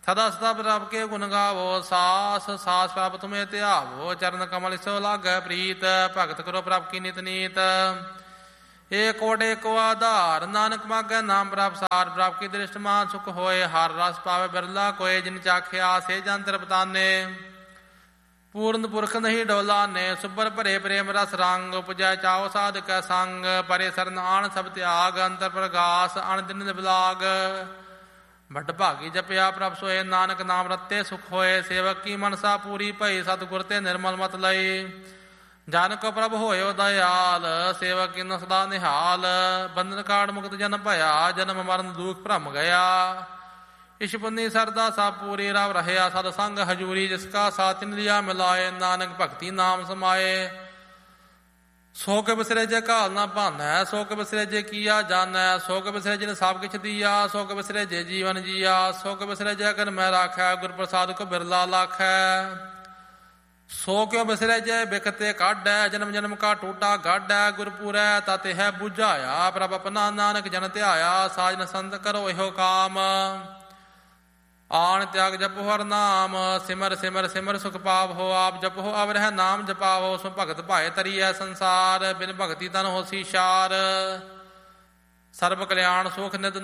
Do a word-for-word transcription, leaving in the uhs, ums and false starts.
ਸਦਾ ਸਦਾ ਪ੍ਰਭ ਕੇ ਗੁਣ ਗਾਵੋ। ਸਾਸ ਸਾਸ ਪ੍ਰਭ ਤੁਮੇ ਧਿਆਵੋ। ਚਰਨ ਕਮਲ ਸੋ ਲਾਗੈ ਪ੍ਰੀਤ। ਭਗਤ ਕਰੋ ਪ੍ਰਭ ਕੀ ਨਿਤ ਨੀਤ। ਏਕ ਓਟ ਏਕੋ ਆਧਾਰ। ਨਾਨਕ ਮਾਗੈ ਨਾਮ ਪ੍ਰਭ ਸਾਰ। ਪ੍ਰਭ ਕੀ ਦ੍ਰਿਸ਼ਟ ਮਾਨ ਸੁਖ ਹੋਏ। ਹਰ ਰਸ ਪਾਵੇ ਬਿਰਲਾ ਕੋਏ। ਜਿਨ ਚਾਖਿਆ ਸੇ ਜਨ ਤ੍ਰਿਪਤਾਨੇ। ਪੂਰਨ ਪੁਰਖ ਨਹੀਂ ਡੋਲਾਨੇ। ਸੁਬਰ ਭਰੇ ਪ੍ਰੇਮ ਰਸ ਰੰਗ। ਉਪਜੈ ਚਾਓ ਸਾਧਕੈ ਸੰਗ। ਪਰੇ ਸਰਨ ਆਣ ਸਭ ਤਿਆਗ। ਅੰਤਰ ਪ੍ਰਗਾਸ ਅਣ ਦਿਨ ਬਿਲਾਗ। ਵੱਡ ਭਾਗੀ ਜਪਿਆ ਪ੍ਰਭ ਸੋਏ। ਨਾਨਕ ਨਾਮ ਰਤੇ ਸੁਖ ਹੋਏ। ਸੇਵਕ ਕੀ ਮਨਸਾ ਪੂਰੀ ਭਈ। ਸਤਿਗੁਰ ਤੇ ਨਿਰਮਲ ਮਤ ਲਈ। ਜਨ ਕੋ ਪ੍ਰਭ ਹੋਇਓ ਦਇਆਲ। ਸੇਵਕ ਕੀਨੋ ਸਦਾ ਨਿਹਾਲ। ਬੰਧਨ ਕਾੜ ਮੁਕਤ ਜਨ ਭਇਆ। ਜਨਮ ਮਰਨ ਦੁਖ ਭਰਮ ਗਿਆ। ਇਸ਼ ਪੁੰਨੀ ਸਰਦਾ ਸਭ ਪੂਰੀ। ਰਵ ਰਹਿਆ ਸਦ ਸੰਗ ਹਜੂਰੀ। ਜਿਸ ਕਾ ਸਾਥ ਤਿਨ ਲਿਆ ਮਿਲਾਏ। ਨਾਨਕ ਭਗਤੀ ਨਾਮ ਸਮਾਏ। ਸੋ ਕੇ ਬਿਸਰੇ ਜੇ ਘਾਲ ਨਾ ਭਾਨੈ। ਸੋ ਕੇ ਬਿਸਰੇ ਜੇ ਕੀਆ ਜਾਨੈ। ਸੋ ਕੇ ਬਿਸਰੇ ਜਿਨ ਸਭ ਕਿਛ ਦੀਆ। ਸੋ ਕੇ ਬਿਸਰੇ ਜੇ ਜੀਵਨ ਜੀਆ। ਸੋ ਕੇ ਬਿਸਰੇ ਜੇ ਅਗਰ ਮੈਂ ਰਾਖੈ। ਗੁਰ ਪ੍ਰਸਾਦ ਕੋ ਬਿਰਲਾ ਲਾਖੈ। ਸੋ ਕਿਉ ਬਿਸਰੇ ਜੇ ਬਿਕਤੇ ਕਾਢੈ। ਜਨਮ ਜਨਮ ਕਾ ਟੂਟਾ ਗਾਢੈ। ਗੁਰਪੁਰੈ ਤਤ ਹੈ ਬੁਝਾਇਆ। ਪ੍ਰਭ ਆਪਣਾ ਨਾਨਕ ਜਨ ਧਿਆਇਆ। ਸਾਜਨ ਸੰਤ ਕਰੋ ਇਹੋ ਕਾਮ। ਆਣ ਤਿਆਗ ਜਪੋ ਹਰ ਨਾਮ। ਸਿਮਰ ਸਿਮਰ ਸਿਮਰ ਸੁਖ ਪਾਵੋ। ਆਪ ਜਪੋ ਅਵ ਰਹਿ ਨਾਮ ਜਪਾਵੋ। ਸੋ ਭਗਤ ਭਾਏ ਤਰੀਐ ਸੰਸਾਰ। ਬਿਨ ਭਗਤੀ ਤਨ ਹੋਸੀ ਸ਼ਾਰ। ਸਰਬ ਕਲਿਆਣ ਸੁਖ ਨਿਤ